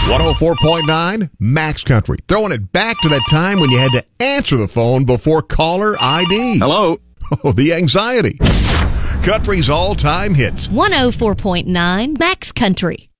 104.9 Max Country. Throwing it back to that time when you had to answer the phone before caller ID. Hello. Oh, the anxiety. Country's all-time hits. 104.9 Max Country.